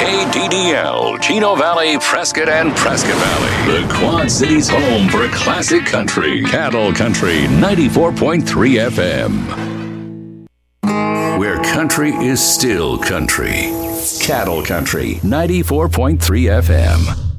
KDDL, Chino Valley, Prescott, and Prescott Valley. The Quad Cities' home for classic country. Cattle Country 94.3 FM. Where country is still country. Cattle Country 94.3 FM.